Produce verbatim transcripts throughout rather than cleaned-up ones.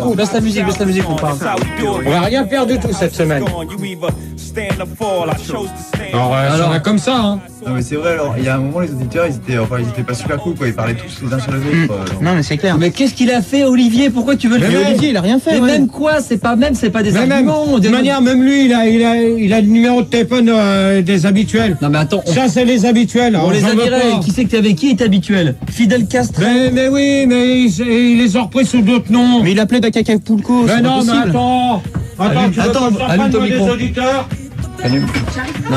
Oh, baisse la musique, baisse la musique, on parle. On va rien faire du tout cette semaine. Alors, euh, alors, ça va comme ça, hein. Non mais c'est vrai, alors il y a un moment les auditeurs ils étaient, enfin ils étaient pas super cool quoi, ils parlaient tous les uns sur les autres. Euh, non mais c'est clair. Mais qu'est-ce qu'il a fait Olivier? Pourquoi tu veux le faire? Olivier il a rien fait. Mais ouais. même quoi? C'est pas même, c'est pas des mais arguments. Même, de toute manière, même lui il a, il a, il a le numéro de téléphone euh, des habituels. Non mais attends. On... Ça c'est les habituels. On les a virés. Qui c'est que t'es avec qui est habituel? Fidel Castro. Mais, mais oui, mais il, il les a repris sous d'autres noms. Mais il appelait Bakaka Poulko. Mais non, mais attends. Attends, allume, tu attends, veux allume ton micro. Des auditeurs Allume. Non.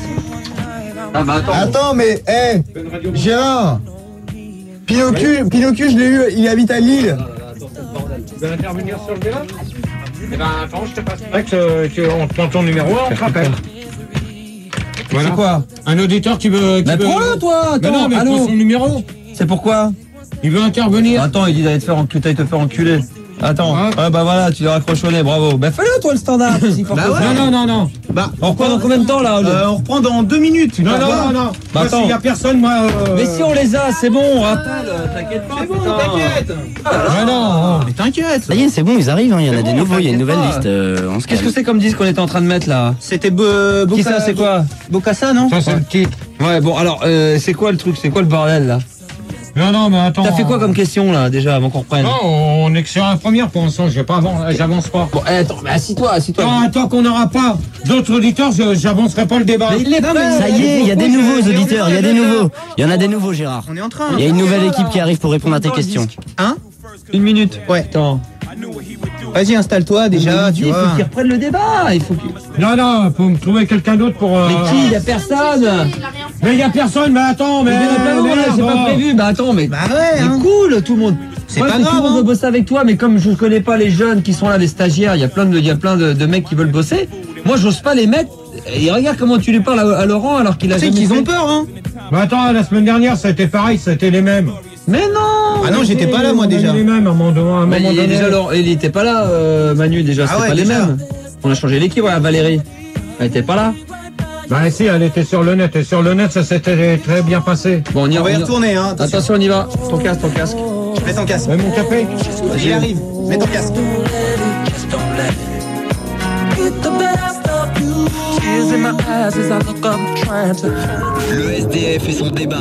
Ah bah attends. Attends, mais, hé, hey, Gérard, Pinocchio, Pinocchio, je l'ai eu, il habite à Lille. Tu veux intervenir sur le débat? Eh ben, attends, je te passe. C'est vrai que tu, on prend ton numéro, on te rappelle. Voilà. C'est quoi? Un auditeur qui veut... Qui mais veut... prends-le, toi. Attends, mais non, mais allô. prends son numéro. C'est pourquoi? Il veut intervenir. Attends, il dit d'aller te faire enculer, te faire enculer. Attends, ah. ah bah voilà, tu l'as raccrochonné, bravo. Bah fais-le toi le standard. Si fort bah que ouais. ça. Non, non, non, non. Bah, on reprend dans combien de temps là? euh, On reprend dans deux minutes. Non, non, non, non. Bah, s'il y a personne, moi... Euh... Mais si on les a, c'est bon, on rappelle, t'inquiète pas. C'est bon, t'inquiète. Ah, non. Mais t'inquiète. Ça y est, c'est bon, ils arrivent, hein. Il y en a bon, des nouveaux, il y a une nouvelle pas. liste. Euh, on se Qu'est-ce que c'est comme disque qu'on était en train de mettre là? C'était Bo... Qui ça, c'est quoi? Bocassa, non? Ça, c'est le titre. Ouais, bon, alors, euh, c'est quoi le truc? C'est quoi le bordel là? Non, non, mais attends. T'as fait quoi comme question là, déjà, avant qu'on reprenne? Non, on est que sur la première pour l'instant, je vais pas avant, j'avance pas. Bon, eh, attends, mais assis-toi, assis-toi. Non, attends qu'on n'aura pas d'autres auditeurs, je, j'avancerai pas le débat. Mais il est Non, mais prêt. ça y est, il y a des nouveaux auditeurs, il y a des nouveaux. Il y en a des nouveaux. nouveaux, Gérard. On est en train. Il y a une nouvelle équipe qui arrive pour répondre à tes questions. Hein? Une minute. Ouais. Attends. Vas-y, installe-toi déjà, tu Il vois. faut qu'il reprenne le débat. Il faut qu'il... Non, non, faut me trouver quelqu'un d'autre pour... Euh... Mais qui? Il y a personne. Mais il y a personne, mais attends, mais... Mais non, mais là, c'est pas prévu. Bah attends, mais... Bah ouais, C'est hein. cool, tout le monde. C'est Ouais, pas mais grave, tout le monde hein. veut bosser avec toi, mais comme je connais pas les jeunes qui sont là, les stagiaires, il y a plein de, il y a plein de, de mecs qui veulent bosser. Moi, j'ose pas les mettre. Et regarde comment tu lui parles à, à Laurent alors qu'il a Tu sais jamais qu'ils fait. ont peur, hein. Mais attends, la semaine dernière, ça a été pareil, ça a été les mêmes. Mais non. Ah non, j'étais pas là, moi, On a déjà. mis les mêmes à un moment donné. à un Mais moment il, est donné. déjà, Laurent- il était pas là, euh, Manu, déjà, Ah c'était ouais, pas les déjà. mêmes. On a changé l'équipe, ouais, Valérie. Elle était pas là. Bah si, elle était sur le net, et sur le net, ça s'était très bien passé. Bon, on y On va y on y- retourner, hein. Attention. Attention, on y va. Ton casque, ton casque. Mets ton casque. Ouais, mon café. J'y arrive. Mets ton casque. Le S D F et son débat.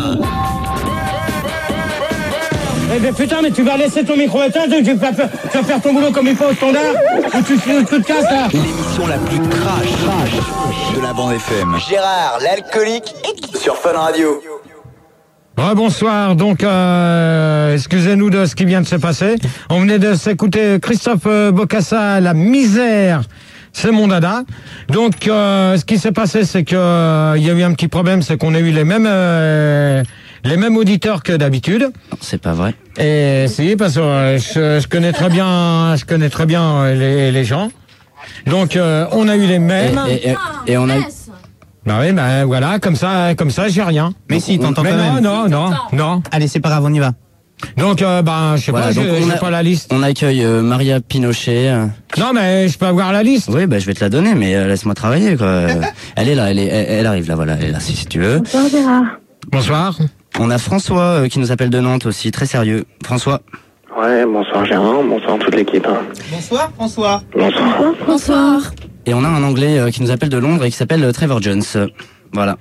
Eh ben putain, mais tu vas laisser ton micro éteint, tu vas faire, tu vas faire ton boulot comme il faut au standard, ou tu, tu, tu te casses là. L'émission la plus crash, crash de la bande F M. Gérard, l'alcoolique, sur Fun Radio. Ouais, bonsoir, donc euh, excusez-nous de ce qui vient de se passer. On venait de s'écouter Christophe euh, Bocassa, La misère, c'est mon dada. Donc euh, ce qui s'est passé, c'est que euh, il y a eu un petit problème, c'est qu'on a eu les mêmes euh, les mêmes auditeurs que d'habitude. C'est pas vrai. Et si, parce que euh, je, je connais très bien, je connais très bien euh, les, les gens. Donc euh, on a eu les Et, mêmes. et, et, et on a eu... Bah oui, bah voilà, comme ça, comme ça, j'ai rien. Mais si, t'entends Mais quand non, même. non, non, non. Allez, c'est pas grave, on y va. Donc, euh, bah, je sais Voilà, pas, donc j'ai on j'ai a- pas la liste. On accueille euh, Maria Pinochet. euh. Non, mais je peux avoir la liste. Oui, bah je vais te la donner, mais euh, laisse-moi travailler, quoi. Euh, elle est là, elle, est, elle, elle arrive là, voilà, elle est là, si, si tu veux. Bonsoir Gérard. Bonsoir. On a François euh, qui nous appelle de Nantes aussi, très sérieux. François. Ouais, bonsoir Gérard, bonsoir toute l'équipe. hein. Bonsoir, François. Bonsoir. Bonsoir. Et on a un Anglais euh, qui nous appelle de Londres et qui s'appelle euh, Trevor Jones. Euh, voilà.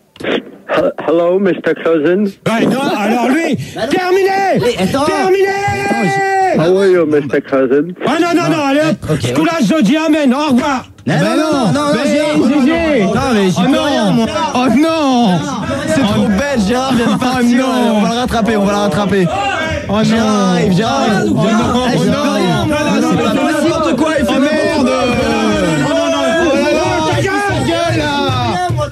H- Hello, mister Cousin. Ouais, non, alors lui, terminé attends. Terminé How are you, mister Cousin? Ah non, non, non, allez hop, Ok, je vous lâche, je dis amen, au revoir. Non, Bah non, non, non, Mais Gérard. Gégé. Non, mais j'y Oh peux non. rien, moi. Oh non. C'est trop bête, Gérard vient de partir. non. On va le rattraper, on va le rattraper. Oh Gérard non. arrive, Gérard arrive. Oh non, Gérard, oh j'y peux non. rien. Non, non, C'est non, pas non, possible. n'importe quoi, il fait Oh merde. merde. Oh non, non, oh, ta gueule là.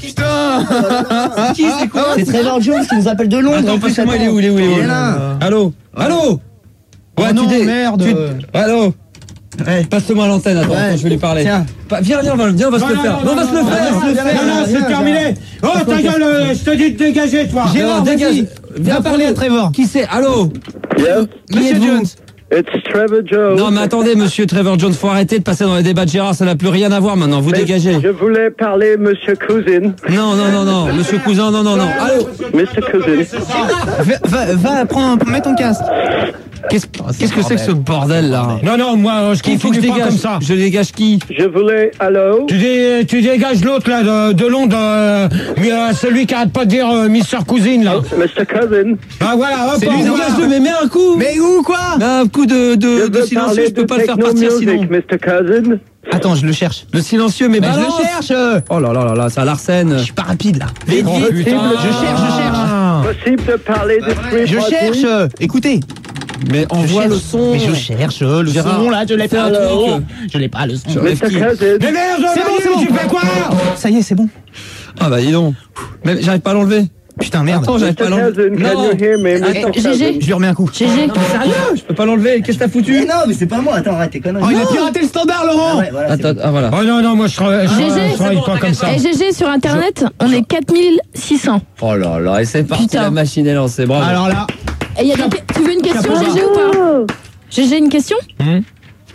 Putain. Qui c'est quoi? C'est Trevor Jones qui nous appelle de Londres. Attends, passe-moi, il est où, il est où, il est où? Il est là. Allô? Allô? Ouais, Oh non, dé- merde. tu- Allô? Ouais. Passe-moi l'antenne, attends, Ouais. attends, je vais lui parler. Tiens. Pa- Viens, viens, on va, viens, on va se le Non, faire. non, Non, on va non, se le non, faire, on va se le Non, faire. non, c'est terminé. Oh, ta gueule, euh, je te dis de dégager, toi. Gérard, Non, dégage. vas-y. Viens parler à Trevor. Qui c'est? Allô? Yeah, Qui Monsieur êtes-vous? Jones. it's Trevor Jones. Non, mais attendez, monsieur Trevor Jones, faut arrêter de passer dans les débats de Gérard, ça n'a plus rien à voir maintenant, vous Mais dégagez. Je voulais parler, monsieur Cousin. Non, non, non, non, monsieur Cousin, non, non, non. Allô? mister Cousin. Va, va, va prends, mets ton casque. Qu'est-ce qu'est-ce que c'est que ce bordel là? Non, non, moi, euh, je Il faut que je continue pas dégage. comme ça. Je dégage qui? Je voulais... Allô? Tu, dé, tu dégages l'autre là de, de Londres, euh, mais, euh, celui qui arrête pas de dire euh, Mister Cousine là. Mister Cousin? Ah voilà, hop, C'est au lui, revoir. dégage-le, mais mets un coup. Mais où, quoi? Mets un coup de, de, Je de veux silencieux, parler je peux de pas le faire techno partir music, sinon. Mister Cousin? Attends, je le cherche. Le silencieux, mais Mais je balance. le cherche. Oh là là là là, ça l'arsène. Je suis pas rapide là. Vite, Oh, vite, putain. vite, Je cherche, je cherche. Ah. Possible de parler de Free Je Party? cherche. Écoutez. Mais envoie le son. Mais je cherche le Gérard, son là, je l'ai fais pas. un Oh, truc. Je l'ai pas le son. Mister Qui Cousin? Mais merde, C'est bon, Manu, c'est bon. tu fais quoi? Ça y est, c'est bon. Ah bah dis donc. Mais j'arrive pas à l'enlever. Putain, merde. Attends, j'arrive pas Mister à l'enlever. Cousin, can Non. you hear me, Mister Attends, Cousin? G G. Je lui remets un coup. G G. Non, mais sérieux, je peux pas l'enlever. Qu'est-ce que t'as foutu? Mais non, mais c'est pas moi, attends, arrête tes conneries. Oh, il a piraté le standard, Ah Laurent. ouais, voilà, c'est Attends, bon. ah voilà. Oh non, non, moi je travaille, je, G G, je c'est travaille bon, pas comme ça. Et G G sur internet, on est quatre mille six cents. Oh là là, et c'est parti, Putain. la machine est lancée, bravo. Alors là, Et y a des... que- Tu veux une question, Chapeau G G, ou pas? G G, une question? Hum.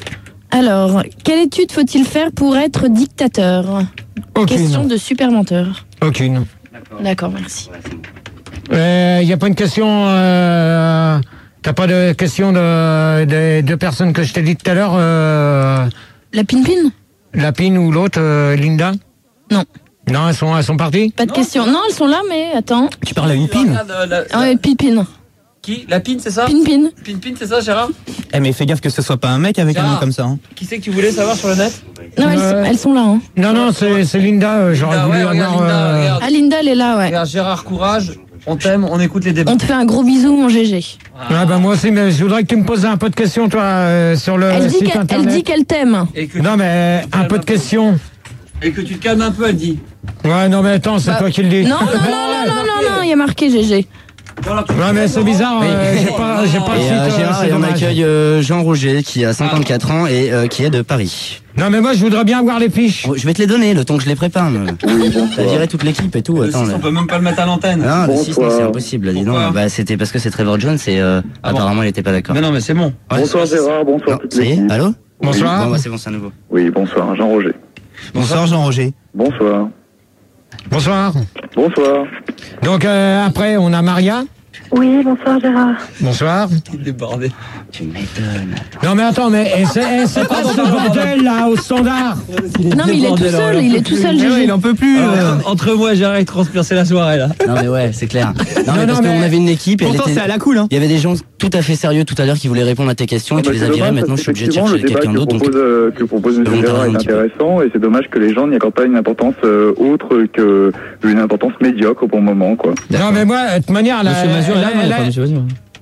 Alors, quelle étude faut-il faire pour être dictateur? Question Aucune. de super menteur. Aucune. D'accord, merci. Il euh, n'y a pas une question. Euh, T'as pas de question de, de, de personnes que je t'ai dit tout à l'heure, euh, La pin-pin? Lapine ou l'autre, euh, Linda? Non. Non, elles sont, elles sont parties? Pas de question. Non, elles sont là, mais attends. tu parles à une pin. Regarde, euh, la- Ah ouais, pin-pin. Qui? La pin, c'est ça? Pin-pin. Pin pin, c'est ça, Gérard? Eh, mais fais gaffe que ce soit pas un mec avec un Gérard. nom comme ça. Hein. Qui c'est que tu voulais savoir sur le net? Non, elles, Ouais. sont, elles sont là. Hein. Non, non, c'est c'est Linda. euh, J'aurais Linda, voulu ouais, regarde, avoir. Linda, euh, regarde. Ah, Linda, elle est là, ouais. Regarde, Gérard, courage, on t'aime, on écoute les débats. On te fait un gros bisou, mon G G. Ah bah moi aussi, mais je voudrais que tu me poses un peu de questions, toi, euh, sur le Elle dit site qu'elle elle internet. dit qu'elle t'aime. Et que, Non, mais un peu de questions. et que tu te calmes un peu, elle dit. Ouais, non, mais attends, c'est Bah, toi qui le dis. Non, non, non, non, non, non, non, il y a marqué G G. Voilà, tu- Ouais, mais c'est bizarre, euh, j'ai pas, j'ai pas le Et site. euh, euh, Gérard, c'est et on dommage. accueille euh, Jean Roger qui a cinquante-quatre ans et euh, qui est de Paris. Non, mais moi, je voudrais bien voir les fiches. Oh, je vais te les donner le temps que je les prépare. mais- T'as viré toute l'équipe et tout. Le Attends, six, là. on peut même pas le mettre à l'antenne. Ah, le six, non, Bonsoir. c'est impossible. Dis donc. Pourquoi Bah, c'était parce que c'est Trevor Jones et euh, Ah bon. apparemment il était pas d'accord. Mais non, mais c'est bon. Ouais, Bonsoir c'est- Gérard, bonsoir Non, toute ça y est, l'équipe. allô Bonsoir. Bon, bah, c'est bon, c'est à nouveau. Oui, bonsoir, Jean Roger. Bonsoir, Jean-Roger. Bonsoir. Bonsoir. Bonsoir. Donc, euh, après, on a Maria. Oui, bonsoir Gérard. Bonsoir. Il est débordé. Tu m'étonnes. Non, mais attends, mais eh, c'est eh, c'est quoi ce bordel, là, au standard? Non, mais il est tout seul, il est tout seul, G Eh ouais, G. il en peut plus. Alors, euh. entre, entre moi et Gérard, il transpire, c'est la soirée là. Non, mais ouais, c'est clair. Non, mais Non, parce non, mais- qu'on avait une équipe et elle Pourtant, était- c'est à la cool. Hein. il y avait des gens tout à fait sérieux tout à l'heure qui voulaient répondre à tes questions et tu Ah bah, les c'est as virés. dommage, Maintenant, parce je suis obligé de qu'effectivement, chercher le débat quelqu'un que d'autre. Donc, propose, euh, que propose M. Je vais Gérard m'en est un petit peu. intéressant et c'est dommage que les gens n'y accordent pas une importance euh, autre que une importance médiocre pour le moment, quoi. Non, mais moi, de toute manière, là. Monsieur Mazur, là, là, non, il y a là- pas Monsieur Mazur.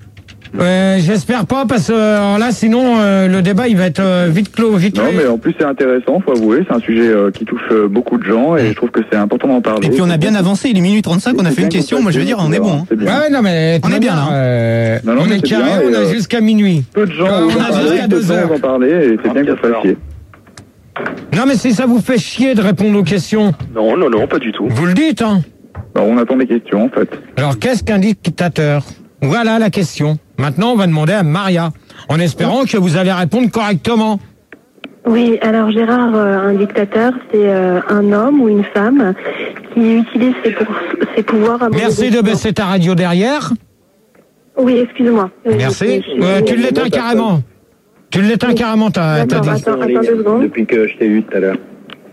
Euh, J'espère pas, parce que alors là, sinon, euh, le débat, il va être euh, vite clos, vite Non, fait. mais en plus c'est intéressant, faut avouer, c'est un sujet euh, qui touche euh, beaucoup de gens et je trouve que c'est important d'en parler. Et puis on a bien avancé, il est minuit trente-cinq, on a fait une question. Moi je veux dire, on est bon. Hein. C'est bien. Ouais, non, mais. de toute On est bien, manière, là. euh, Non, non, on mais est c'est carré, bien, on et, a euh, jusqu'à minuit. Peu de gens On vont a en parler, jusqu'à peu de deux gens heures. vont en parler et c'est bien que vous le fassiez. Non, mais si ça vous fait chier de répondre aux questions, Non, non, non, pas du tout. vous le dites, hein. Alors, on attend des questions en fait. Alors, qu'est-ce qu'un dictateur? Voilà la question. Maintenant, on va demander à Maria, en espérant que vous allez répondre correctement. Oui, alors Gérard, euh, un dictateur, c'est euh, un homme ou une femme qui utilise ses, pour- ses pouvoirs à mauvais Merci de escient. baisser ta radio derrière. Oui, excuse-moi. Euh, Merci. je- je- Euh, tu l'éteins Bonne carrément. Tu l'éteins carrément, t'as t'as D'accord, dit. attends, attends deux secondes. Depuis que je t'ai eu tout à l'heure.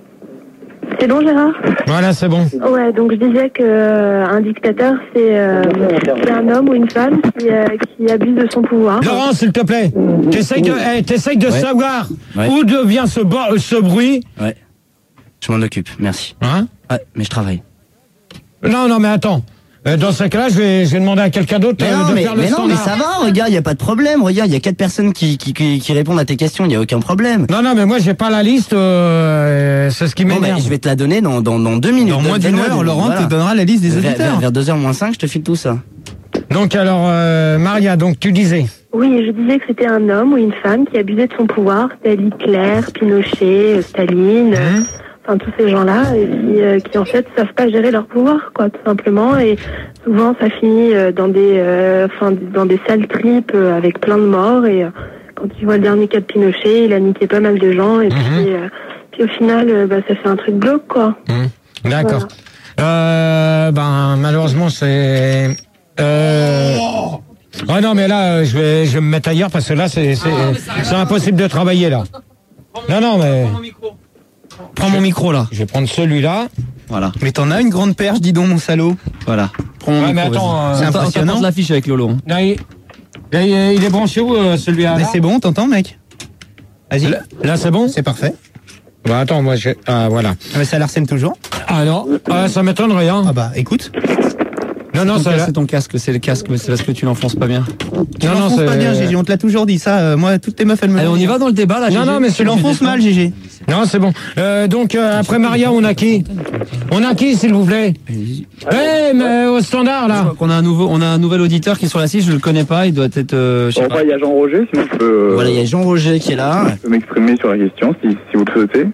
C'est bon, Gérard? Voilà, c'est bon. Ouais, donc je disais que euh, un dictateur, c'est euh, c'est un homme ou une femme qui, euh, qui abuse de son pouvoir. Laurent, s'il te plaît, t'essayes de, eh, t'essayes de Ouais. savoir Ouais. où devient ce, bo- ce bruit. Ouais. Je m'en occupe, merci. Hein? Ouais, mais je travaille. Non, non, mais attends. Euh, Dans ce cas-là, je vais, je vais demander à quelqu'un d'autre Mais euh, non, de mais, faire le mais non, mais standard. ça va, regarde, il y a pas de problème. Regarde, il y a quatre personnes qui, qui, qui, qui répondent à tes questions, il y a aucun problème. Non, non, mais moi, j'ai pas la liste. euh, c'est ce qui Bon, bah, m'énerve. je vais te la donner dans, dans, dans deux minutes. Dans moins d'une Donne-moi heure, des- Laurent voilà. te donnera la liste des Vers, auditeurs. vers, vers deux heures moins cinq, je te file tout ça. Donc, alors, euh, Maria, donc tu disais. Oui, je disais que c'était un homme ou une femme qui abusait de son pouvoir, tel Hitler, Pinochet, Staline, euh, Hein enfin tous ces gens-là, et qui, euh, qui en fait savent pas gérer leur pouvoir, quoi, tout simplement. Et souvent, ça finit euh, dans des, euh, enfin, dans des sales tripes euh, avec plein de morts. Et euh, quand tu vois le dernier cas de Pinochet, il a niqué pas mal de gens. Et Mhm. puis, euh, puis au final, euh, bah, ça fait un truc glauque, quoi. Hum, D'accord. Euh, ben, malheureusement, c'est. Euh, Ah non, mais là, euh, je vais, je vais me mettre ailleurs parce que là, c'est, c'est, c'est impossible de travailler là. Non, non, mais. Prends mon micro là. Je vais prendre celui-là. Voilà. Mais t'en as une grande perche, dis donc, mon salaud. Voilà. Prends mon Ouais, micro. mais attends, vas-y. euh, C'est on impressionnant. t'apporte l'affiche avec Lolo. Là, il, là, il- il est branché où euh, celui-là Mais là c'est bon, t'entends, mec? Vas-y. Là, là, c'est bon. C'est parfait. Bah attends, moi, j'ai. Ah voilà. Ah, mais ça l'arsène toujours. Ah non, ah, ça m'étonnerait hein. Ah bah, écoute. Non, non, Ton ça. casque, c'est ton casque, c'est le casque, mais c'est parce que tu l'enfonces pas bien. Tu Non, non, l'enfonces c'est. pas bien, Gégé, on te l'a toujours dit. Ça, euh, moi, toutes tes meufs, elles me Allez, l'ont on dit. y va dans le débat là. Non, Gégé non, mais Tu l'enfonces mal, Gégé. Non, c'est bon. Euh, donc euh, après Maria, on a qui? On a qui, s'il vous plaît? Eh, mais au standard Je là. crois qu'on a un nouveau, on a un nouvel auditeur qui est sur la six. Je le connais pas. Il doit être. Euh, je sais Bon, pas. bah, il y a Jean-Roger, sinon je peux, euh, Bah, Voilà, il y a Jean-Roger qui est là. je peux m'exprimer sur la question si, si vous le souhaitez.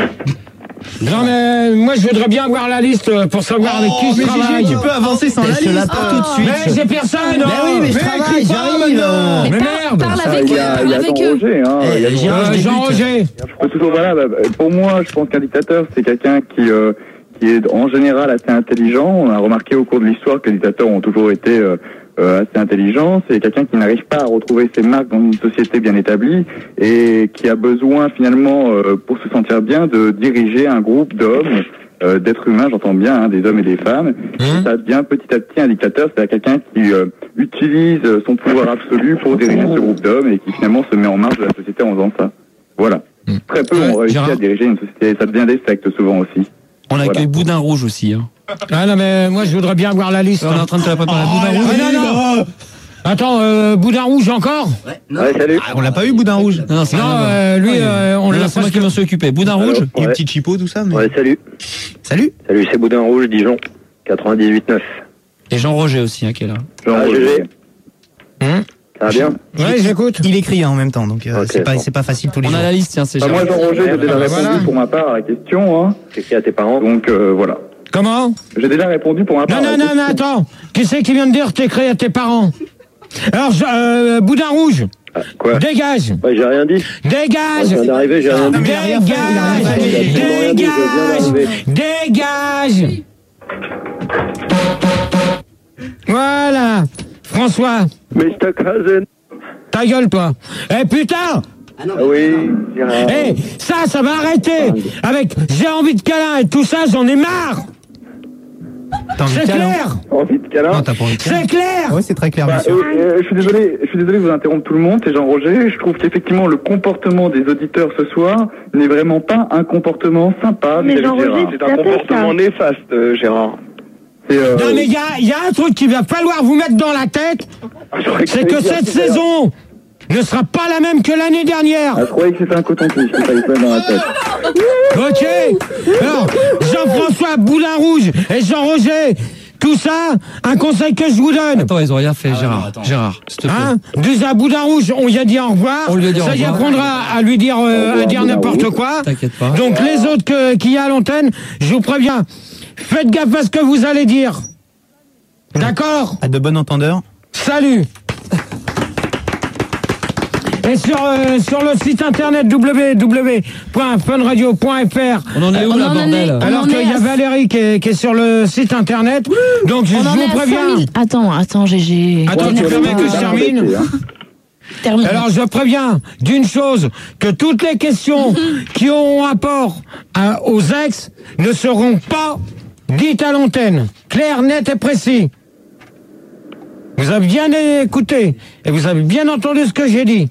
Non mais moi je voudrais bien voir la liste pour savoir avec qui je Mais travaille. Gégé, tu peux avancer sans la Je te la liste. porte tout de suite. Mais j'ai personne. Mais oui, mais je qui travaille, parle j'arrive. maintenant Mais Mais par- merde. parle Ah, avec il y eux, a, il parle y a avec eux. Jean-Roger, hein. Eh, il y a Gérard, Euh, je débute. Jean-Roger. Je peux toujours, voilà, bah, pour moi, je pense qu'un dictateur, c'est quelqu'un qui, euh, qui est en général assez intelligent. On a remarqué au cours de l'histoire que les dictateurs ont toujours été euh, euh, assez intelligents. C'est quelqu'un qui n'arrive pas à retrouver ses marques dans une société bien établie et qui a besoin finalement, euh, pour se sentir bien, de diriger un groupe d'hommes, euh, d'êtres humains, j'entends bien, hein, des hommes et des femmes. Mmh. Ça devient petit à petit un dictateur, c'est-à-dire quelqu'un qui euh, utilise son pouvoir absolu pour diriger ce groupe d'hommes et qui finalement se met en marge de la société en faisant ça. Voilà. Mmh. Très peu Ouais, ont réussi Gérard. à diriger une société. Ça devient des sectes souvent aussi. On accueille Voilà. Boudin Rouge aussi. Hein. Ah non mais moi je voudrais bien voir la liste. On est en train de te la préparer. Boudin Rouge. Ah, non, non. Attends, euh, Boudin Rouge encore? Ouais, salut. Ah, on l'a pas eu, Boudin Rouge. Non, non, c'est Non, rien à voir. euh, lui, euh, on Non, l'a c'est moi presque. qui m'en suis occupé. Boudin Rouge. Il y a eu petit chipot, tout ça. Mais... Ouais, salut. Salut. Salut, c'est Boudin Rouge, Dijon, quatre-vingt-dix-huit neuf. Et Jean-Roger aussi hein, qui est là. Jean-Roger. Hum Ça va bien? Ouais, j'écoute. Il écrit hein, en même temps, donc euh, Ok, c'est pas, bon. c'est pas facile tous les On jours. a la liste, tiens, c'est Bah, moi, Jean-Roger. Jean-Roger, j'ai déjà bah, répondu voilà. pour ma part à la question. Hein. J'ai écrit à tes parents. Donc, euh, voilà. Comment? J'ai déjà répondu pour ma part. Non, à non, la non, mais question. attends. Qui c'est qui vient de dire t'es créé à tes parents? Alors, je- euh, Boudin Rouge, Ah, quoi? dégage, Ouais, j'ai rien dit. Je dégage, viens d'arriver, j'ai rien dit. mais il a rien fait, il a rien fait. dégage, Il a absolument rien dit, je viens dégage, d'arriver. dégage. Voilà. François, mister Cousin. ta gueule, toi. Eh putain! Ah oui, Gérard. Eh, ça, ça va arrêter. Avec j'ai envie de câlin et tout ça, j'en ai marre. T'as envie de C'est câlin? clair. Envie de câlin? Non, t'as pas envie de câlin. C'est clair. Ouais, c'est très clair, Bah, monsieur. euh, euh, je suis désolé, je suis désolé de vous interrompre tout le monde, c'est Jean-Roger. Je trouve qu'effectivement le comportement des auditeurs ce soir n'est vraiment pas un comportement sympa. Mais vis-à-vis de Jean-Roger, Gérard. c'est un comportement néfaste, euh, Gérard. C'est, euh, Non, mais il y a, y a un truc qu'il va falloir vous mettre dans la tête, ah, je croyais c'est ça que allait dire cette super. saison ne sera pas la même que l'année dernière. Ah, je croyais que c'était un coton-tige, qu'il fallait se mettre dans la tête. Ok. Alors, Jean-François Boudin Rouge et Jean-Roger, tout ça, un conseil que je vous donne. Attends, ils ont rien fait, Gérard. Gérard, s'il te plaît. Hein, déjà Boudin Rouge, on lui a dit au revoir. On lui a dit au Ça y revoir. apprendra à lui dire, euh, Au revoir, à dire Boudin n'importe Rouge. quoi. T'inquiète pas. Donc les autres que- qu'il y a à l'antenne, je vous préviens, faites gaffe à ce que vous allez dire. D'accord? À de bon entendeur. Salut. Et sur, euh, sur le site internet w w w point fun radio point f r. On en est où On là, en est- bordel? on Alors en qu'il est y a à- Valérie qui est, qui est sur le site internet. Donc je, On je en est vous à préviens. cinq mille. Attends, attends, j'ai- j'ai. Attends, tu permets que je termine? Termine. Alors je préviens d'une chose, que toutes les questions qui ont rapport à- aux ex ne seront pas dites à l'antenne. Clair, net et précis. Vous avez bien écouté et vous avez bien entendu ce que j'ai dit.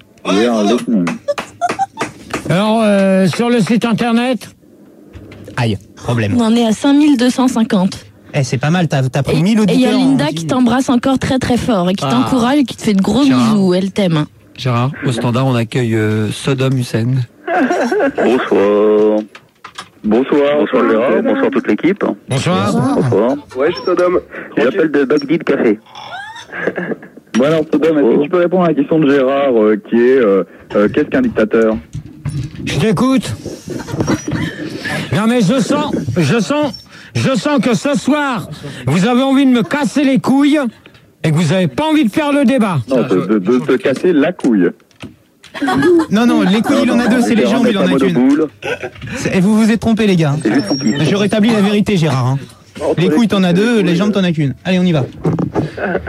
Alors euh, sur le site internet, Aïe, problème. On en est à cinq mille deux cent cinquante. Eh, c'est pas mal, t'as t'as pris Et mille il y a auditeurs. Linda en qui dix t'embrasse encore très très fort et qui Ah. t'encourage et qui te fait de gros Gérard. bisous. Elle t'aime. Gérard, au standard, on accueille euh, Sodom Hussein. Bonsoir. Bonsoir. Bonsoir Gérard, bonsoir toute l'équipe. bonsoir. Bonsoir. Ouais, je suis Sodom. J'appelle de Bagdad Café. Bon alors, Sodom, est-ce que tu peux répondre à la question de Gérard euh, qui est euh, euh, qu'est-ce qu'un dictateur? Je t'écoute. Non mais je sens, je sens, je sens que ce soir, vous avez envie de me casser les couilles et que vous n'avez pas envie de faire le débat. Non, de, de, de te casser la couille. Non, non, les couilles, il en a deux, c'est les jambes, il en a qu'une. C'est- Et vous vous êtes trompés, les gars. Je rétablis la vérité, Gérard. hein. Les couilles, t'en as deux, les jambes, t'en as qu'une. Allez, on y va.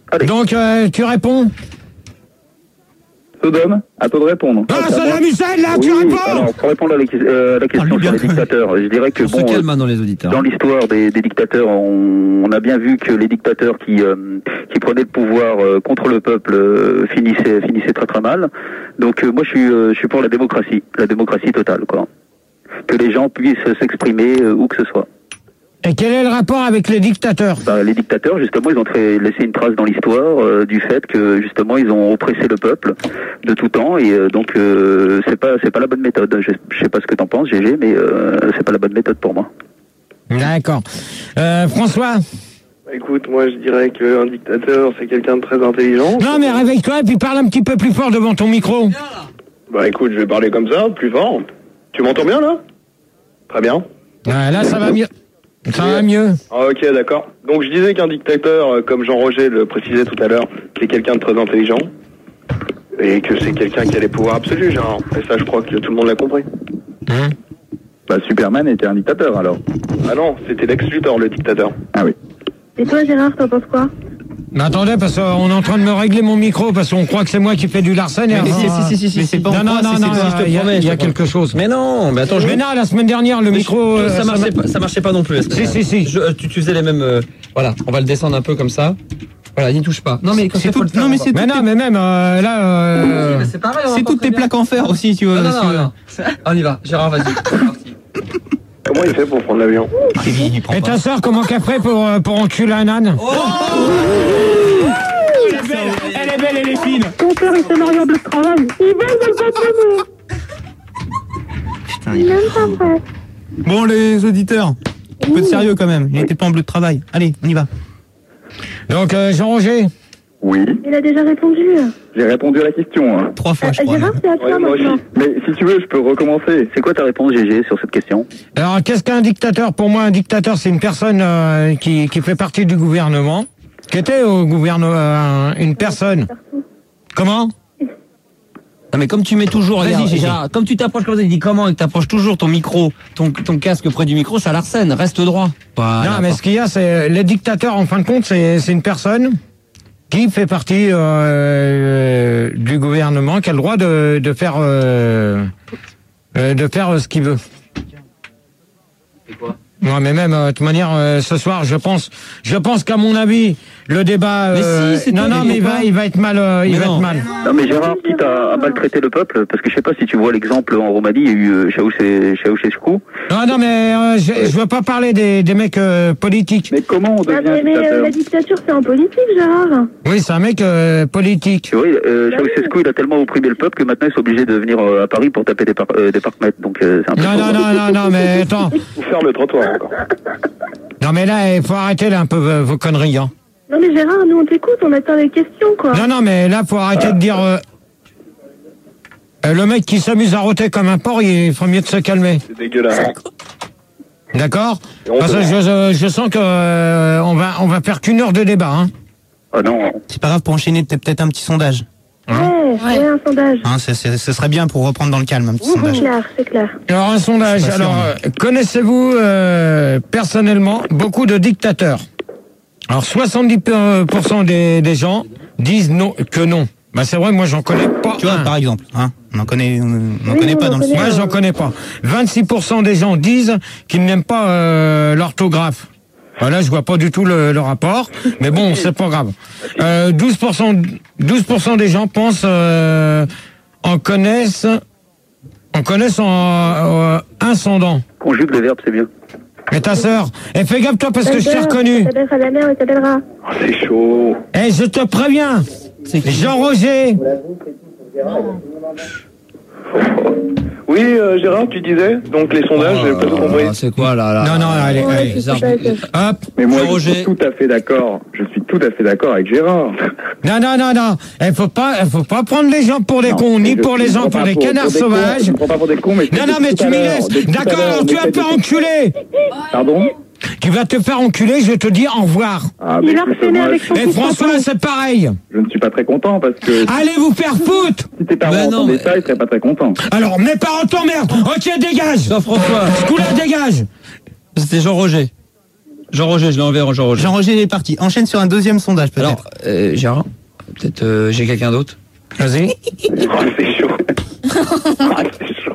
Allez. Donc, euh, tu réponds? Sodome, à toi de répondre. Ah, Saddam Hussein, là, Oui, tu réponds? alors, pour répondre à la, euh, la question sur les dictateurs, je dirais que On se bon, calme euh, maintenant, les auditeurs. dans l'histoire des, des dictateurs, on, on a bien vu que les dictateurs qui, euh, qui prenaient le pouvoir euh, contre le peuple euh, finissaient, finissaient très très mal. Donc euh, moi je suis, euh, je suis pour la démocratie, la démocratie totale, quoi. Que les gens puissent s'exprimer euh, où que ce soit. Et quel est le rapport avec les dictateurs? Bah, les dictateurs, justement, ils ont très, laissé une trace dans l'histoire euh, du fait que justement ils ont oppressé le peuple de tout temps et euh, donc euh, c'est pas c'est pas la bonne méthode. Je, je sais pas ce que t'en penses, G G, mais euh, c'est pas la bonne méthode pour moi. D'accord. Euh, François? Écoute, moi je dirais qu'un dictateur c'est quelqu'un de très intelligent. Non mais réveille-toi et puis parle un petit peu plus fort devant ton micro. Bah écoute, je vais parler comme ça, plus fort. Tu m'entends bien là? Très bien. Ouais, là ça va mieux. Ça va mieux. Ah, ok, d'accord. Donc je disais qu'un dictateur, euh, comme Jean-Roger le précisait tout à l'heure, c'est quelqu'un de très intelligent et que c'est quelqu'un qui a les pouvoirs absolus, genre. Et ça, je crois que tout le monde l'a compris. Hein? Bah, Superman était un dictateur, alors. Ah non, c'était Lex Luthor, le dictateur. Ah oui. Et toi, Gérard, t'en penses quoi? Mais attendez, parce qu'on est en train de me régler mon micro, parce qu'on croit que c'est moi qui fais du Larsen. Mais si, si, si, si, si, Mais c'est pas non, non, non, non, il y a, il y a quelque chose. Mais non, mais attends, je... Mais non, la semaine dernière, le Mais micro... je- euh, ça, marchait pas, ça marchait pas non plus. Si, si, si. Je- tu, tu faisais les mêmes... euh, voilà, on va le descendre un peu comme ça. Voilà, n'y touche pas. Non, mais quand C'est il faut tout- le faire, non, mais on va- c'est Mais non, mais même, euh, là... euh, Mais c'est pareil, on va C'est pas toutes très tes bien. plaques en fer aussi, tu vois. Non, non, si tu non, veux. non. On y va. Gérard, vas-y. C'est parti. Comment il fait pour prendre l'avion? Et ta sœur, comment qu'elle ferait pour, euh, pour enculer un âne? Elle est belle, elle est belle, elle est fine. Ton père était marié de travail. Il veut le Putain, Il il... aime pas vrai. Bon, les auditeurs, un peu de sérieux quand même. Il n'était pas en bleu de travail. Allez, on y va. Donc, euh, Jean-Roger? Oui, Il a déjà répondu. j'ai répondu à la question. Hein. Trois fois, je Euh, crois. Gérard, c'est à toi Ouais, moi maintenant. aussi. Mais si tu veux, je peux recommencer. C'est quoi ta réponse, G G, sur cette question? Alors, qu'est-ce qu'un dictateur? Pour moi, un dictateur, c'est une personne euh, qui, qui fait partie du gouvernement, qui était au gouvernement, euh, une personne. Comment? Non, mais comme tu mets toujours, Vas-y, regarde, Gégé. Gérard, comme tu t'approches comme ça, il dit comment, et que t'approches toujours ton micro, ton, ton casque près du micro, ça l'arsène, reste droit. Voilà. Non, mais ce qu'il y a, c'est les dictateurs, en fin de compte, c'est c'est une personne qui fait partie euh, du gouvernement, qui a le droit de, de faire euh, euh, de faire ce qu'il veut. C'est quoi? Non, mais même, euh, de toute manière, euh, ce soir, je pense, je pense qu'à mon avis, le débat, Mais euh, si, c'est non, tout, non, mais mais il va, pas. il va être mal, euh, il Mais va non. être mal. Non mais Gérard, quitte à, à maltraiter le peuple, parce que je sais pas si tu vois l'exemple en Roumanie, il y a eu euh, Ceausescu- Ceausescu. Non, non, mais euh, je, je veux pas parler des, des mecs euh, politiques. Mais comment on Ah, devient mais mais, euh, dictateur? la dictature, c'est en politique, Gérard. Oui, c'est un mec euh, politique. Tu vois, euh, Ceausescu, il a tellement opprimé le peuple que maintenant ils sont obligés de venir euh, à Paris pour taper des, par euh, des parcs-mètres, donc euh, c'est un peu... Non, non, non, non, non, mais attends. Ou faire le trottoir encore. Non, mais là, il faut arrêter là un peu euh, vos conneries, hein. Non, mais Gérard, nous, on t'écoute, on attend les questions, quoi. Non, non, mais là, faut arrêter de dire. Euh, euh, le mec qui s'amuse à rôter comme un porc, il ferait mieux de se calmer. C'est dégueulasse. D'accord? Et on Parce que peut- je, je sens que euh, on va on va faire qu'une heure de débat, hein. Ah non, C'est pas grave pour enchaîner, peut- peut-être un petit sondage. Ouais, ouais, un sondage. Hein, c'est- c'est- ce serait bien pour reprendre dans le calme, un petit C'est sondage. clair, c'est clair. Alors un sondage. Je suis pas sûr, Alors euh, connaissez-vous euh, personnellement beaucoup de dictateurs? Alors soixante-dix pour cent des, des gens disent non que non. Bah c'est vrai, moi j'en connais pas. Tu vois, un. par exemple, hein, on en connaît, on en Oui, connaît on pas en dans le connaît. sondage. Moi, j'en connais pas. vingt-six pour cent des gens disent qu'ils n'aiment pas euh, l'orthographe. Voilà, je vois pas du tout le, le rapport, mais bon, c'est pas grave. Euh, douze pour cent, douze pour cent des gens pensent euh, en connaissent, en connaissent en euh, incendant. conjugue le verbe, c'est bien. Mais ta sœur, eh, fais gaffe toi parce que je t'ai reconnu. Ça s'appellera la mère, elle s'appellera. Oh, c'est chaud. Eh, je te préviens, Jean-Roger. Oui, euh, Gérard, tu disais, donc les sondages, j'ai pas tout compris. Ah, c'est quoi là, là Non, non, allez, Ouais, allez. c'est ça, c'est- Hop. Mais moi, je Roger. suis tout à fait d'accord. Je suis tout à fait d'accord avec Gérard. Non, non, non, non. Il faut pas, il faut pas prendre les gens pour des Non, cons, ni je- pour je les me gens prends pour pas des pour- canards pour des cons, sauvages. Je me prends pas pour des cons, mais je Non, te non, dis mais tout tu à m'y l'heure, laisses. depuis tout à D'accord, l'heure, alors tu vas on te faire essaie de- enculer. Pardon? Tu vas te faire enculer, je te dis au revoir. Ah, Il mais a écoute, harcelé moi, avec je- son Et fils François, Antoine. c'est pareil. Je ne suis pas très content parce que Allez vous faire foutre. si tes parents Ben non, entendaient mais- ça, ils seraient pas très contents. Alors, mes parents t'emmerdent. Ok, dégage. Jean-François, Ce coup-là, dégage. c'était Jean-Roger. Jean-Roger, je l'ai envoyé à Jean-Roger. Jean-Roger est parti. Enchaîne sur un deuxième sondage, peut-être. Alors, euh, Gérard, peut-être euh, j'ai quelqu'un d'autre. Vas-y. Oh, c'est chaud. Oh, c'est chaud.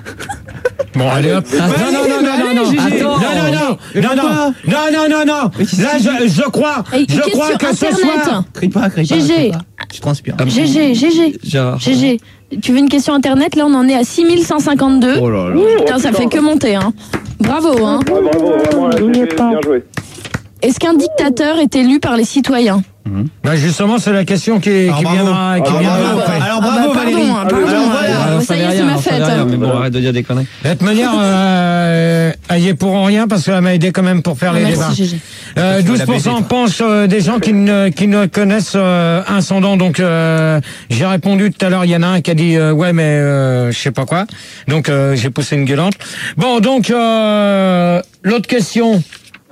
Bon, allez hop. Ah, Non, non, non, non, non, non. Attends. Non, non, non. Non, non. Non, non, non, non. Là, je, je crois, Hey, je question crois que ce Internet. soir. Crie pas, crie pas. G G. crie pas. Tu transpires. G G, G G. Gérard. G G. Tu veux une question internet? Là, on en est à six mille cent cinquante-deux. Oh là là. Putain, ça fait que monter, hein. Bravo, hein. Ouais, bravo, vraiment, là, j'ai fait bien joué. Est-ce qu'un dictateur est élu par les citoyens? Bah justement, c'est la question qui, Alors, qui bravo. viendra, qui Ah, viendra bravo. après. Alors Ah bah, bravo, pardon, Valérie. hein, pardon, Alors, hein. voilà. Ah, ça y est, c'est ma fête. Mais bon, arrête de dire des conneries. De toute manière, euh, elle y est pour rien parce qu'elle m'a aidé quand même pour faire les Merci, débats. G G. Euh, douze pour cent pensent euh, des gens qui ne, qui ne connaissent euh, un sondant. Donc euh, j'ai répondu tout à l'heure, il y en a un qui a dit euh, ouais mais euh, je sais pas quoi. Donc euh, j'ai poussé une gueulante. Bon donc euh, l'autre question.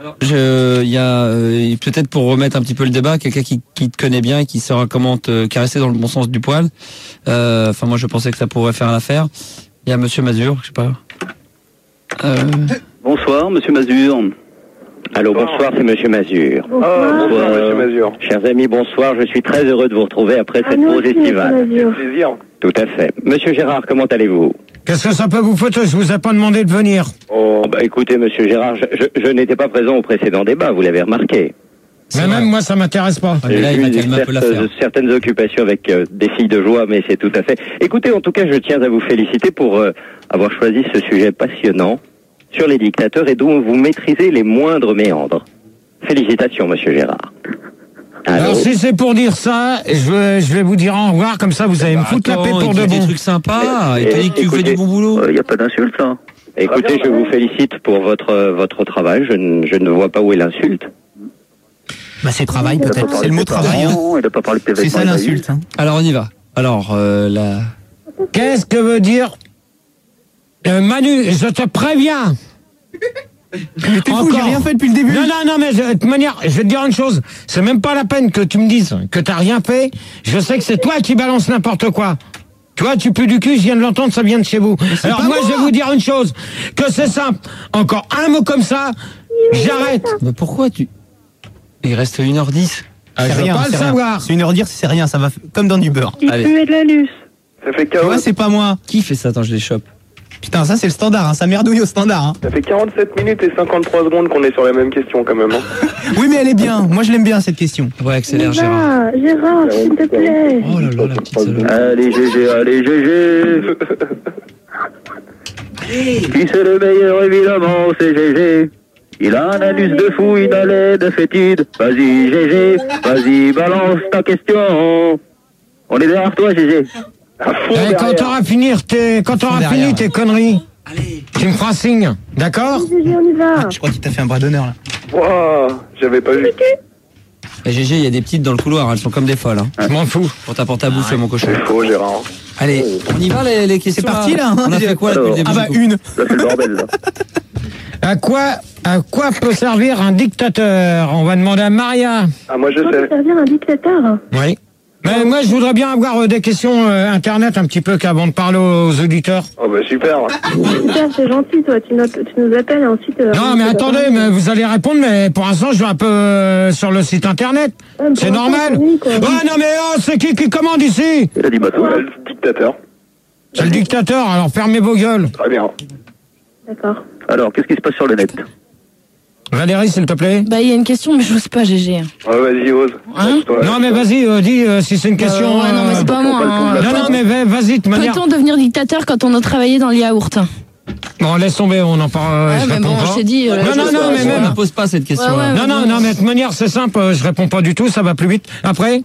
Je, il y a euh, peut-être pour remettre un petit peu le débat, quelqu'un qui, qui te connaît bien et qui saura comment te caresser dans le bon sens du poil. Euh, Enfin, moi, je pensais que ça pourrait faire l'affaire. Il y a Monsieur Mazur, je sais pas. Euh... Bonsoir, Monsieur Mazur. Allô, bonsoir, c'est Monsieur Mazur. Bonsoir, bonsoir Monsieur Mazur. Chers amis, bonsoir, je suis très heureux de vous retrouver après Ah, cette nous pause aussi, estivale. Monsieur Mazur. Plaisir. Tout à fait. Monsieur Gérard, comment allez-vous? Qu'est-ce que ça peut vous foutre? Je vous ai pas demandé de venir. Oh, bah écoutez, Monsieur Gérard, je, je, je n'étais pas présent au précédent débat, vous l'avez remarqué. Mais même moi, ça m'intéresse pas. Ah, mais là, il va calmer un peu l'affaire. Certes, certaines occupations avec euh, des filles de joie, mais c'est tout à fait. Écoutez, en tout cas, je tiens à vous féliciter pour euh, avoir choisi ce sujet passionnant sur les dictateurs et dont vous maîtrisez les moindres méandres. Félicitations, Monsieur Gérard. Allô? Alors si c'est pour dire ça, je vais, je vais vous dire au revoir, comme ça vous allez me foutre la paix pour de Des bon. trucs sympas. Il te dit que tu fais du bon boulot. Il n'y a pas d'insulte, là. Écoutez, je vous félicite pour votre euh, votre travail. Je, ne- je ne vois pas où est l'insulte. Bah c'est travail peut-être. C'est le mot travail. Hein. Il n'a pas parlé de tes C'est ça vêtements, l'insulte. Hein. Alors on y va. Alors euh, la. Qu'est-ce que veut dire euh, Manu, je te préviens. Mais t'es fou, j'ai rien fait depuis le début. Non, non, non, mais je- de toute manière, je vais te dire une chose. C'est même pas la peine que tu me dises que t'as rien fait. Je sais que c'est toi qui balances n'importe quoi. Tu vois, tu pues du cul, je viens de l'entendre, ça vient de chez vous. Alors moi, je vais vous dire une chose, que c'est simple. Encore un mot comme ça, j'arrête. Mais pourquoi tu. Il reste une heure dix. Ah, C'est je veux rien, pas le c'est rien. savoir. C'est une heure dire, c'est rien, ça va f- comme dans du beurre. Il Allez. puait de la luce. Ça fait Tu quarante, vois, c'est pas moi. Qui fait ça? Attends, je les chope. Putain, ça c'est le standard, hein. Ça merdouille au standard. Hein. ça fait quarante-sept minutes et cinquante-trois secondes qu'on est sur la même question quand même. Hein. Oui, mais elle est bien. Moi, je l'aime bien cette question. Ouais, accélère, Gérard. Ah, Gérard, s'il te plaît. Oh là là, la petite salope. Allez, G G, allez, G G. Qui c'est le meilleur, évidemment, c'est G G. Il a un anus de fou, une haleine de fétide. Vas-y, G G, vas-y, balance ta question. On est derrière toi, G G. Eh, quand t'auras fini tes, quand t'auras derrière, fini ouais. tes conneries, tu me feras signe, d'accord? G G, on y va. Je crois qu'il t'a fait un bras d'honneur là. Wow, j'avais pas vu. Et G G, il y a des petites dans le couloir, elles sont comme des folles. Hein. Je m'en fous. Pour t'apporter à bouffer, mon cochon. C'est faux, Gérard. Allez, on y va les, les questions. C'est parti là. On a fait quoi là, depuis le début Ah bah du coup une. Là, c'est le bordel, là. À quoi, à quoi peut servir un dictateur? On va demander à Maria. Ah, moi je Comment sais. peut servir un dictateur? Oui. Mais moi, je voudrais bien avoir euh, des questions euh, internet un petit peu qu'avant de parler aux auditeurs. Oh bah super. Super, c'est gentil, toi. Tu, notes- tu nous appelles et ensuite. euh, Non, mais attendez, mais vous allez répondre, mais pour l'instant, je vais un peu euh, sur le site internet. Ouais, mais C'est pour l'instant, normal. c'est lui, quoi. Ouais, non, mais oh, c'est qui qui commande ici? Il a dit bateau. Ouais, le dictateur. C'est le dictateur, alors fermez vos gueules. Très bien. D'accord. Alors, qu'est-ce qui se passe sur le net? Valérie, s'il te plaît. Bah, il y a une question, mais j'ose pas, G G. Ouais, vas-y, ose. Hein Toi, Non, mais vas-y, euh, dis euh, si c'est une question. Euh, ouais, non, mais c'est pas moi. hein. Non, non, mais va- vas-y, de toute manière. Peut-on devenir dictateur quand on a travaillé dans le yaourt? Bon, laisse tomber, on en parle. euh, Ouais, je mais réponds bon, pas. je t'ai dit. euh, Non, non, non, mais On même. ne pose pas cette question. Ouais, ouais, Non, non, non, mais de toute manière, c'est simple, euh, je réponds pas du tout, ça va plus vite. Après?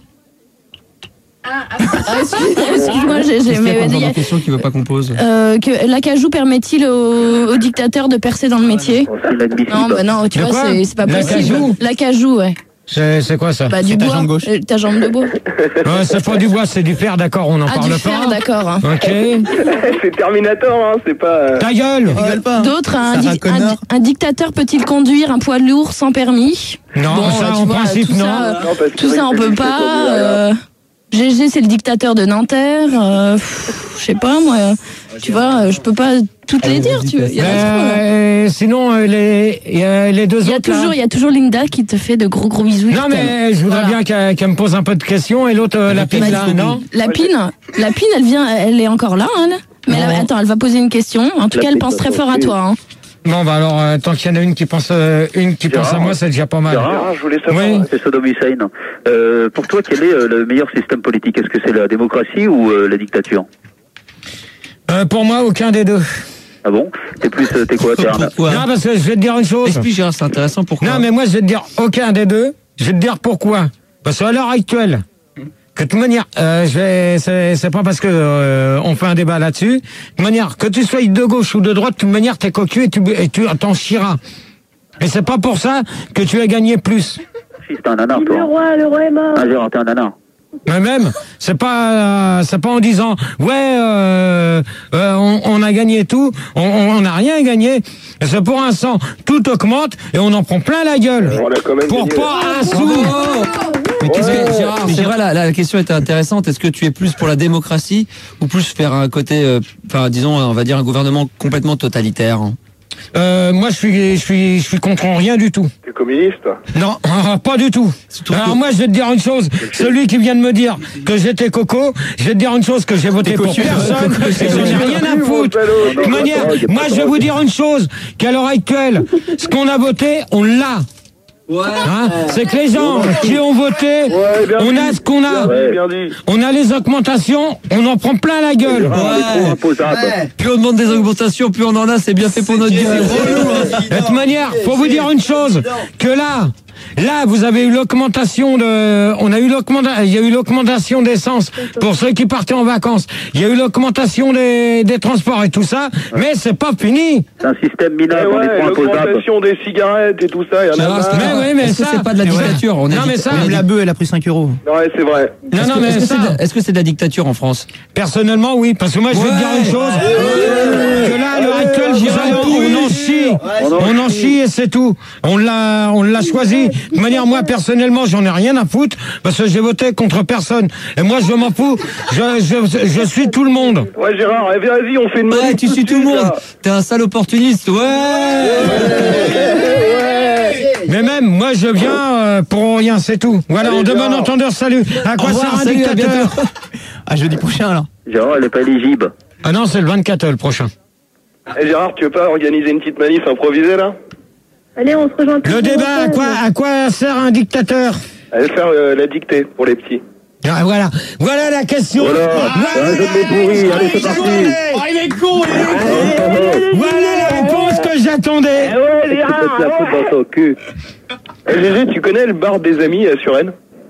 Ah, excuse- Excuse-moi, G G, mais Il il y y a a- une question qu'il veut pas qu'on pose. euh, que l'acajou permet-il au, au dictateur de percer dans le métier? C'est inadmissible. Non, bah non, tu De vois, quoi c'est c'est pas possible. L'acajou L'acajou, ouais. C'est c'est quoi ça? Bah, du C'est ta bois. jambe gauche. Euh, Ta jambe de bois. Ouais, c'est pas du bois, c'est du fer, d'accord, on en Ah, parle du pas. fer, d'accord. hein. Ok. c'est Terminator, hein, c'est pas. euh, Ta gueule! Rigole pas. D'autres, un, Sarah di- un, Connor. di- un dictateur peut-il conduire un poids lourd sans permis? Non, Bon, ça tu en vois, principe, tout non. ça, Non, parce que Tout c'est ça, vrai on que peut c'est pas. conduit, euh, G G, c'est le dictateur de Nanterre. euh, pff, Je sais pas, moi. Tu vois, euh, je peux pas toutes les dire, tu veux. Il y en a trop, là. Euh, sinon, euh, les, il y a les deux Il y a autres. là. toujours, il y a toujours Linda qui te fait de gros gros bisous. Non, mais je voudrais Voilà. bien qu'elle qu'elle me pose un peu de questions et l'autre, euh, la pine, là, non? La pine, la pine, elle vient, elle est encore là, hein, là. Mais là, attends, elle va poser une question. En tout La cas, elle pine pense va très fort à penser. toi. Hein. Bon, bah alors, euh, tant qu'il y en a une qui pense, euh, une qui pense à moi, c'est déjà pas mal. Gérard, je voulais savoir. Oui. C'est Saddam Hussein. Euh, pour toi, quel est euh, le meilleur système politique? Est-ce que c'est la démocratie ou euh, la dictature? Euh, pour moi, aucun des deux. Ah bon? T'es plus, euh, t'es quoi? T'es un... Pourquoi? Non, parce que je vais te dire une chose. Explique, Gérard, c'est intéressant. Pourquoi? Non, mais moi, je vais te dire aucun des deux. Je vais te dire pourquoi. Parce qu'à l'heure actuelle, que de toute manière, euh, je vais, c'est, c'est pas parce que euh, on fait un débat là-dessus. De toute manière, que tu sois de gauche ou de droite, de toute manière, t'es cocu et tu et tu t'en chieras. Et c'est pas pour ça que tu as gagné plus. Si, t'es un nanar, Le toi. roi, le roi est mort. Ah, Gérard, t'es un nanar. Mais même, c'est pas, euh, c'est pas en disant ouais, euh, euh, on, on a gagné tout, on, on n'a rien gagné. C'est pour l'instant, tout augmente et on en prend plein la gueule. On a quand même Pour gagné. pas un sou. Mais qu'est-ce Ouais. que, Gérard, c'est vrai, la, la question était intéressante. Est-ce que tu es plus pour la démocratie ou plus faire un côté, euh, enfin, disons, on va dire un gouvernement complètement totalitaire? Euh, moi, je suis, je suis, je suis contre rien du tout. T'es communiste? Non, pas du tout. Alors moi, je vais te dire une chose. Celui qui vient de me dire que j'étais coco, je vais te dire une chose, que j'ai voté pour personne. Et j'en ai rien à foutre. De toute manière, moi, je vais vous dire une chose, qu'à l'heure actuelle, ce qu'on a voté, on l'a. Hein, c'est que les gens qui ont voté, on a ce qu'on a. On a les augmentations, on en prend plein la gueule. Plus on demande des augmentations, plus on en a, c'est bien fait pour notre gueule. De toute manière, faut vous dire une chose, que là, là, vous avez eu l'augmentation de, on a eu l'augmentation, il y a eu l'augmentation d'essence pour ceux qui partaient en vacances. Il y a eu l'augmentation des, des transports et tout ça, mais c'est pas fini. C'est un système Eh minable, on est ouais, trop imposable. l'augmentation des cigarettes et tout ça, il y en a Gérard, marre. Mais oui, mais Est-ce que ça, c'est pas de la dictature? On a non, dit- mais ça, on a Même dit- la bœuf, elle a pris cinq euros. Ouais, c'est vrai. non, Est-ce non, que- mais est-ce que ça, c'est de- est-ce que c'est de la dictature en France? personnellement, oui, parce que moi, je vais te dire une chose, que là, à l'heure actuelle, vous allez- on en chie, on en chie et c'est tout. On l'a, on l'a choisi. De toute manière, moi, personnellement, j'en ai rien à foutre, parce que j'ai voté contre personne. Et moi, je m'en fous. Je, je, je suis tout le monde. Ouais, Gérard, eh, vas-y, on fait une Ouais, manip tu tout suis de tout le suite, monde. là. T'es un sale opportuniste. Ouais. Mais même, moi, je viens euh, pour rien, c'est tout. Voilà, Allez, on demande Gérard. entendeur, salut. À quoi Au revoir, sert un salut, à dictateur? À jeudi prochain, alors. Gérard, elle est pas éligible. Ah non, c'est le vingt-quatre, le prochain. Eh, Gérard, tu veux pas organiser une petite manif improvisée, là? Allez, on se rejoint. tous Le les débat, à week-ends. quoi, à quoi sert un dictateur? Allez faire euh, la dictée pour les petits. Ah, voilà, voilà la question. Voilà, Voilà, un jeu de mots pourri, allez, c'est parti. Oh, il est con, il est con. Voilà la réponse que j'attendais. ouais, Tu peux te la foutre dans ton cul. Eh, Gégé, tu connais le bar des amis à Suresnes?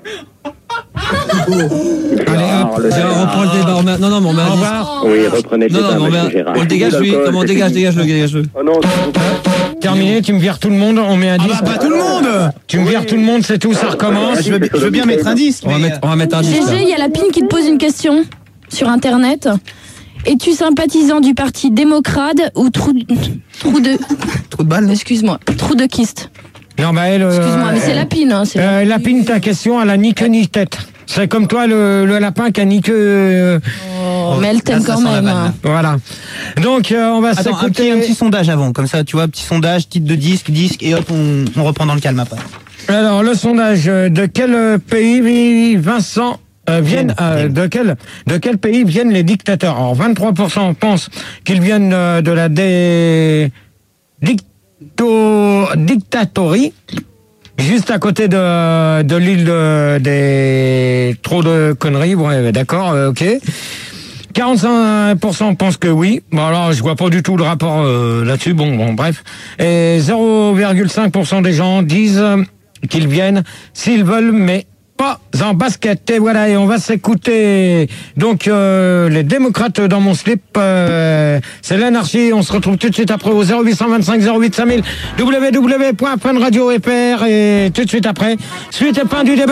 Allez, hop, Gérard, reprends le débat. On met- Non, non, mais on met un disque. Oui, reprenez le Non, non, débat, mais on, met monsieur un- Gérard. on le dégage, lui. L'alcool, Comment on c'est dégage, fini. dégage le, dégage-le. Oh non, s'il vous plaît. Terminé, tu me vires tout le monde, on met un Ah disque. bah, pas tout le monde. Tu me vires tout le monde, c'est tout, ça recommence. Je veux, je veux bien mettre un disque. On va mais, mettre, on va mettre un disque. G G, il y a la pine qui te pose une question sur Internet. Es-tu sympathisant du parti démocrate ou trou, trou de... Trou de balle, non? Excuse-moi, trou de kyste. Non, bah elle. euh, Excuse-moi, mais c'est la pine. Hein, c'est Euh, Lapine, ta question, elle a ni queue ni tête. C'est comme toi, le, le lapin qui a ni queue. euh, Oh, mais elle t'aime ça quand sent la même. vanne, hein. Voilà. Donc, euh, on va Attends, un petit, un s'écouter. petit sondage avant, comme ça, tu vois, petit sondage, titre de disque, disque, et hop, on, on reprend dans le calme après. Alors, le sondage, euh, de quel euh, pays, Vincent, euh, viennent, euh, de quel, de quel pays viennent les dictateurs? Alors, vingt-trois pour cent pensent qu'ils viennent euh, de la dé... dicto... dictatorie, juste à côté de, de l'île de, des... Trop de conneries, ouais, d'accord, euh, ok. quarante-cinq pour cent pensent que oui. Bon, alors, je vois pas du tout le rapport euh, là-dessus. Bon, bon, bref. Et zéro virgule cinq pour cent des gens disent euh, qu'ils viennent s'ils veulent, mais pas en basket. Et voilà, et on va s'écouter donc euh, les démocrates dans mon slip. Euh, c'est l'anarchie. On se retrouve tout de suite après au zéro huit deux cinq zéro huit cinq mille w w w point fun radio f r et tout de suite après. Suite et fin du débat.